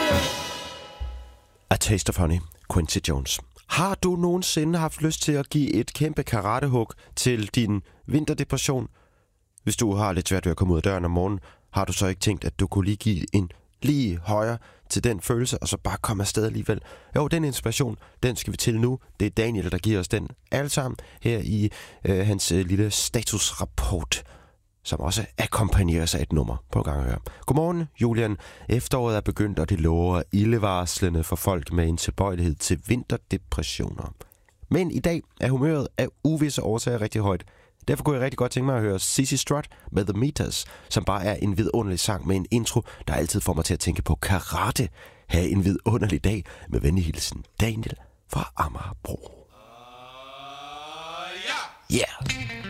A Taste of Honey, Quincy Jones. Har du nogensinde haft lyst til at give et kæmpe karatehug til din vinterdepression? Hvis du har lidt svært ved at komme ud af døren om morgenen, har du så ikke tænkt, at du kunne lige give en lige højere til den følelse, og så bare komme afsted alligevel? Jo, den inspiration, den skal vi til nu. Det er Daniel, der giver os den alle sammen her i hans lille statusrapport, som også akkompagneres af et nummer på gang at høre. Godmorgen, Julian. Efteråret er begyndt, og det lover ildevarslende for folk med en tilbøjelighed til vinterdepressioner. Men i dag er humøret af uvisse årsager rigtig højt. Derfor kunne jeg rigtig godt tænke mig at høre Sissy Strut med The Meters, som bare er en vidunderlig sang med en intro, der altid får mig til at tænke på karate. Ha' en vidunderlig dag med venlig hilsen Daniel fra Amagerbro. Yeah!